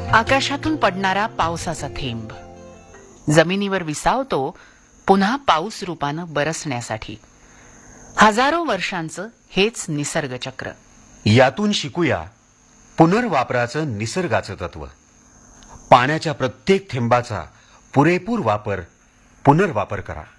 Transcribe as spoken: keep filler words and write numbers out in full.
आकाशातून पडणारा पावसाचा थेंब जमिनीवर विसावतो पुन्हा पाऊस रूपानं बरसण्यासाठी. हजारो वर्षांचं हेच निसर्ग चक्र. यातून शिकूया पुनर्वापराचं निसर्गाचं तत्व. पाण्याच्या प्रत्येक थेंबाचा पुरेपूर वापर, पुनर्वापर करा.